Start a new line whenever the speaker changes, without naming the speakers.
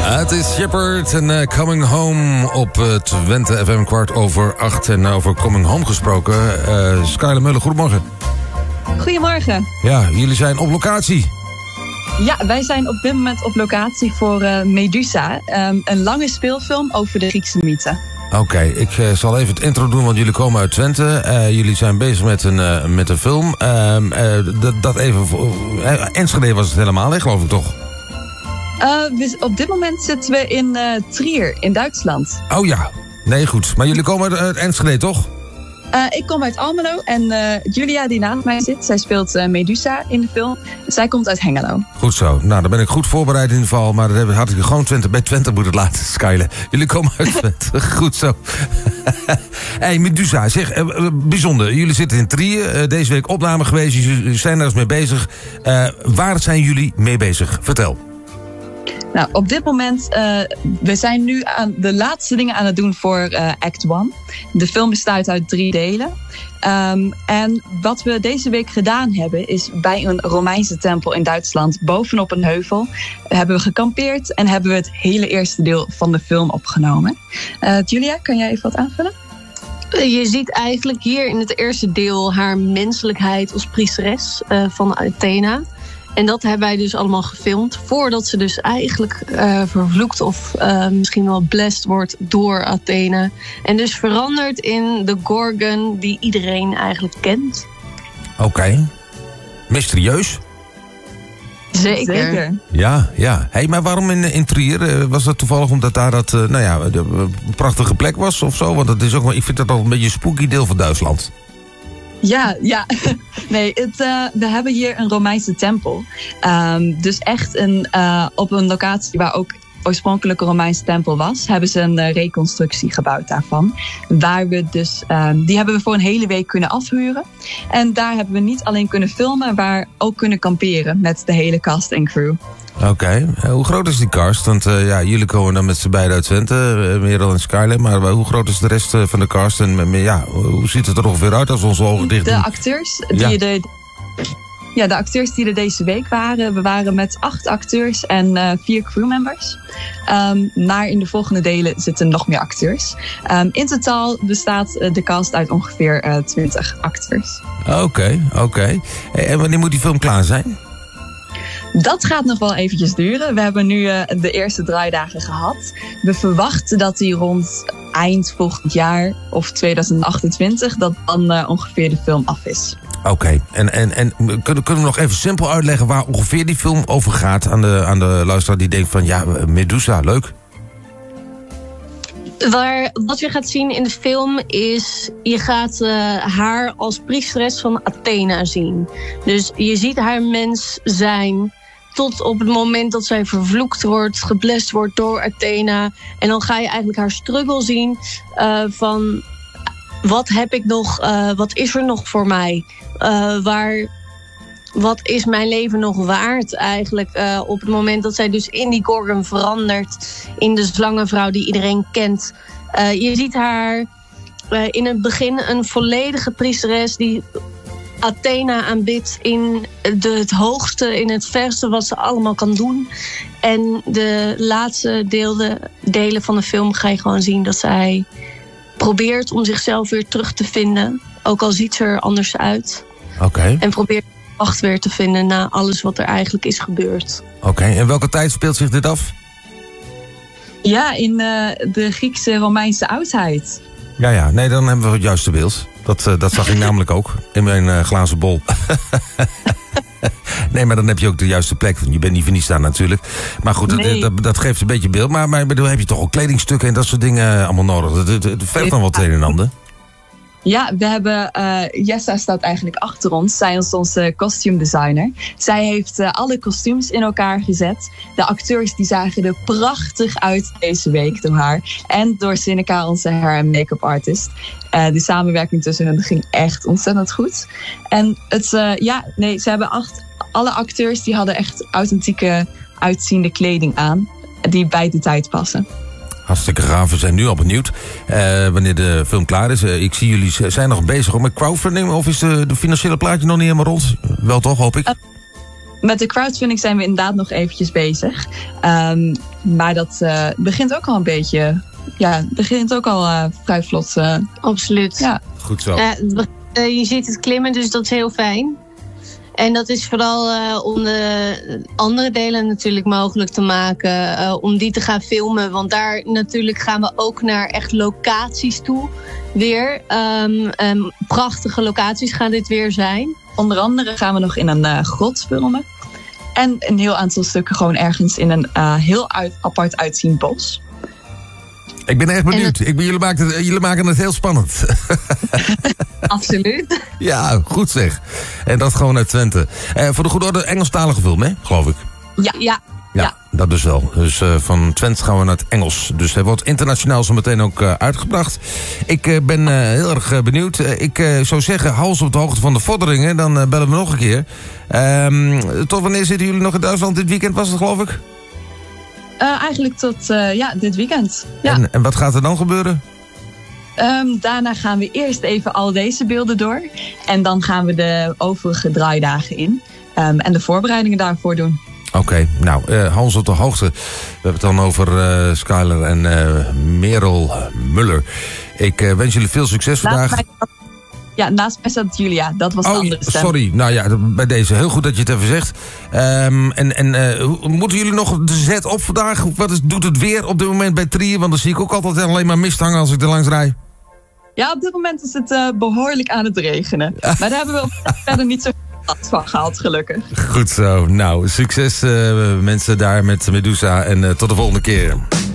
Het is Shepard en Coming Home op Twente FM 7:15. En over Coming Home gesproken. Skyler Muller, goedemorgen.
Goedemorgen.
Ja, jullie zijn op locatie.
Ja, wij zijn op dit moment op locatie voor Medusa. Een lange speelfilm over de Griekse mythe.
Oké, ik zal even het intro doen, want jullie komen uit Twente. Jullie zijn bezig met een film. Dat even Enschede was het helemaal, hè, geloof ik toch?
Op dit moment zitten we in Trier, in Duitsland.
Oh ja, nee goed. Maar jullie komen uit Enschede, toch?
Ik kom uit Almelo en Julia, die naast mij zit, zij speelt Medusa in de film. Zij komt uit Hengelo.
Goed zo. Nou, dan ben ik goed voorbereid in ieder geval. Maar dat had ik gewoon bij Twente moeten laten, Skyler. Jullie komen uit Twente. Goed zo. Hey, Medusa, zeg, bijzonder. Jullie zitten in Trier. Deze week opname geweest. Jullie zijn er eens mee bezig. Waar zijn jullie mee bezig? Vertel.
Nou, op dit moment, we zijn nu aan de laatste dingen aan het doen voor Act 1. De film bestaat uit 3 delen. En wat we deze week gedaan hebben, is bij een Romeinse tempel in Duitsland, bovenop een heuvel, hebben we gekampeerd en hebben we het hele eerste deel van de film opgenomen. Julia, kan jij even wat aanvullen?
Je ziet eigenlijk hier in het eerste deel haar menselijkheid als priesteres van Athena. En dat hebben wij dus allemaal gefilmd voordat ze dus eigenlijk vervloekt of misschien wel blessed wordt door Athena. En dus verandert in de Gorgon die iedereen eigenlijk kent.
Oké. Mysterieus?
Zeker.
Ja. Hey, maar waarom in Trier? Was dat toevallig omdat daar een prachtige plek was of zo? Want ik vind dat al een beetje een spooky deel van Duitsland.
Ja. Nee, we hebben hier een Romeinse tempel. Dus echt op een locatie waar ook oorspronkelijk een Romeinse tempel was, hebben ze een reconstructie gebouwd daarvan. Waar we dus, die hebben we voor een hele week kunnen afhuren. En daar hebben we niet alleen kunnen filmen, maar ook kunnen kamperen met de hele cast en crew.
Oké. Hoe groot is die cast? Want jullie komen dan met z'n beiden uit Twente, meer dan in Skyline. Maar hoe groot is de rest van de cast? En hoe ziet het er ongeveer uit als we onze ogen dicht doen?
De acteurs de acteurs die er deze week waren. We waren met 8 acteurs en 4 crewmembers. Maar in de volgende delen zitten nog meer acteurs. In totaal bestaat de cast uit ongeveer 20 acteurs. Oké.
En wanneer moet die film klaar zijn?
Dat gaat nog wel eventjes duren. We hebben nu de eerste draaidagen gehad. We verwachten dat die rond eind volgend jaar of 2028... dat dan ongeveer de film af is.
Oké. En kunnen we nog even simpel uitleggen waar ongeveer die film over gaat aan de luisteraar die denkt van Medusa, leuk?
Wat je gaat zien in de film is, je gaat haar als priesteres van Athena zien. Dus je ziet haar mens zijn tot op het moment dat zij vervloekt wordt, geblest wordt door Athena. En dan ga je eigenlijk haar struggle zien van wat heb ik nog, wat is er nog voor mij? Wat is mijn leven nog waard eigenlijk? Op het moment dat zij dus in die Gorgon verandert, in de slangenvrouw die iedereen kent. Je ziet haar in het begin een volledige priesteres die Athena aanbidt in het hoogste, in het verste wat ze allemaal kan doen. En de laatste delen van de film ga je gewoon zien dat zij probeert om zichzelf weer terug te vinden. Ook al ziet ze er anders uit.
Oké.
En probeert kracht weer te vinden na alles wat er eigenlijk is gebeurd.
Oké. En welke tijd speelt zich dit af?
Ja, in de Griekse-Romeinse oudheid.
Ja. Nee, dan hebben we het juiste beeld. Dat zag ik namelijk ook in mijn glazen bol. Nee, maar dan heb je ook de juiste plek. Je bent niet voor niets staan natuurlijk. Maar goed, nee. dat geeft een beetje beeld. Maar bedoel, heb je toch ook kledingstukken en dat soort dingen allemaal nodig? Het vergt dan wat het een en ander.
Ja, we hebben... Jessa staat eigenlijk achter ons. Zij is onze costume designer. Zij heeft alle kostuums in elkaar gezet. De acteurs die zagen er prachtig uit deze week door haar. En door Seneca, onze hair- en make-up artist. De samenwerking tussen hen ging echt ontzettend goed. En ze hebben alle acteurs die hadden echt authentieke uitziende kleding aan. Die bij de tijd passen.
Hartstikke gaaf. We zijn nu al benieuwd wanneer de film klaar is. Ik zie jullie zijn nog bezig met crowdfunding. Of is de financiële plaatje nog niet helemaal rond? Wel toch, hoop ik?
Met de crowdfunding zijn we inderdaad nog eventjes bezig. Maar dat begint ook al een beetje... Ja, het begint ook al vrij vlot.
Absoluut.
Ja.
Goed zo.
Je ziet het klimmen, dus dat is heel fijn. En dat is vooral om de andere delen natuurlijk mogelijk te maken. Om die te gaan filmen. Want daar natuurlijk gaan we ook naar echt locaties toe. Weer. Prachtige locaties gaan dit weer zijn.
Onder andere gaan we nog in een grot filmen. En een heel aantal stukken gewoon ergens in een heel apart uitziend bos.
Ik ben echt benieuwd. Jullie maken het heel spannend.
Absoluut.
Ja, goed zeg. En dat gewoon uit Twente. Voor de goede orde Engelstalige film, hè? Geloof ik.
Ja.
Dat dus wel. Dus van Twente gaan we naar het Engels. Dus hij wordt internationaal zo meteen ook uitgebracht. Ik ben heel erg benieuwd. Ik zou zeggen, hou ons op de hoogte van de vorderingen. Dan bellen we nog een keer. Tot wanneer zitten jullie nog in Duitsland? Dit weekend was het, geloof ik?
Eigenlijk tot dit weekend. Ja.
En wat gaat er dan gebeuren?
Daarna gaan we eerst even al deze beelden door. En dan gaan we de overige draaidagen in. En de voorbereidingen daarvoor doen.
Oké, nou, Hans op de hoogte. We hebben het dan over Skyler en Merel Muller. Ik wens jullie veel succes vandaag.
Naast mij staat Julia. Dat was de andere stem.
Sorry. Nou ja, bij deze. Heel goed dat je het even zegt. Moeten jullie nog de zet op vandaag? Doet het weer op dit moment bij Trier? Want dan zie ik ook altijd alleen maar mist hangen als ik er langs rijd.
Ja, op dit moment is het behoorlijk aan het regenen. Maar daar hebben we verder niet zo last van gehad, gelukkig.
Goed zo. Nou, succes mensen daar met Medusa. En tot de volgende keer.